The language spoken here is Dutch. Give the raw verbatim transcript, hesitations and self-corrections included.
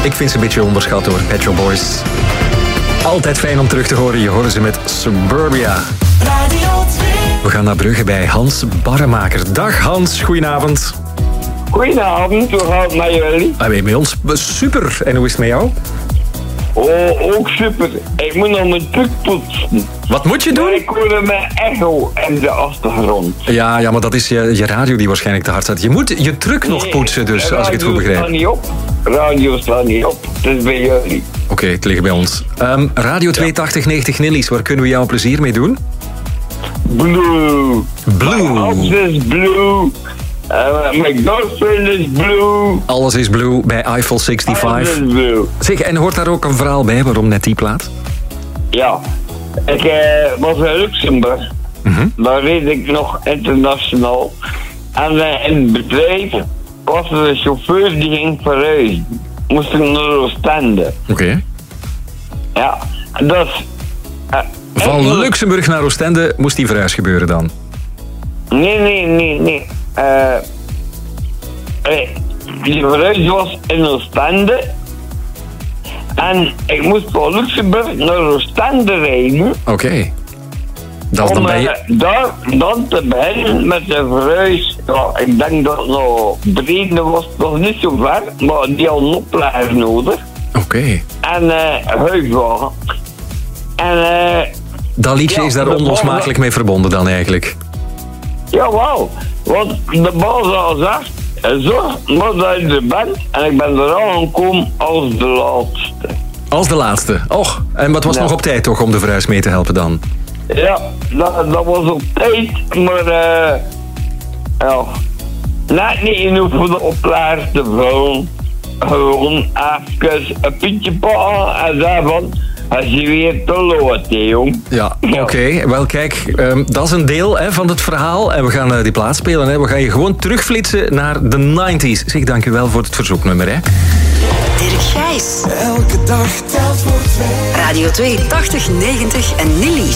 Ik vind ze een beetje onderschat door Pet Shop Boys. Altijd fijn om terug te horen. Je hoorde ze met Suburbia. Radio twee. We gaan naar Brugge bij Hans Barremaker. Dag Hans, goedenavond. Goedenavond, hoe gaat het met jullie? Ah, bij ons super. En hoe is het met jou? Oh, ook super. Ik moet nog mijn truck poetsen. Wat moet je doen? Maar ik hoorde mijn echo in de achtergrond. Ja, ja, maar dat is je, je radio die waarschijntig te hard staat. Je moet je truck nog poetsen dus, als ik het goed begrijp. Radio staat niet op. Radio staat niet op. Het is bij jullie. Oké, okay, het ligt bij ons. Um, Radio tweehonderdtachtig negentig Nillies, waar kunnen we jou plezier mee doen? Blue. Blue. Alles is blue. Uh, mijn girlfriend is blue. Alles is blue bij Eiffel zesenzestig. Alles is blue. Zeg, en hoort daar ook een verhaal bij waarom net die plaat? Ja. Ik uh, was in Luxemburg. Mm-hmm. Daar reed ik nog internationaal. En uh, in het bedrijf was er een chauffeur die ging verhuizen. Moest ik naar Oostende. Oké. Okay. Ja, dat is... Uh, Van ik... Luxemburg naar Oostende moest die verhuis gebeuren dan? Nee, nee, nee, nee. Uh, uh, die verhuis was in Oostende. En ik moest van Luxemburg naar Oostende rijden. Oké. Okay. Dat om dan ben je... uh, daar dan te beginnen met de verhuis. Ja, ik denk dat het nog Brede was, nog niet zo ver, maar die had een oplager nodig. Oké. Okay. En uh, huiswagen. En uh, dat liedje ja, is daar onlosmakelijk mee verbonden dan eigenlijk? Jawel, want de baas had gezegd, zorg maar dat je er bent. En ik ben er aangekomen als de laatste. Als de laatste? Och, en wat was ja. nog op tijd toch om de verhuis mee te helpen dan? Ja, dat, dat was op tijd, maar uh, ja, net niet genoeg voor de oplager te vullen. Gewoon even een pietje pakken en zeggen van, als je weer te lood, hè, jong. Ja, oké. Okay. Wel, kijk, um, dat is een deel hè, van het verhaal. En we gaan uh, die plaat spelen. Hè. We gaan je gewoon terugflitsen naar de negentig. Zeg, dank u wel voor het verzoeknummer, hè. Dirk Gijs. Elke dag telt voor twee. Radio twee, tachtig, negentig en Nillies.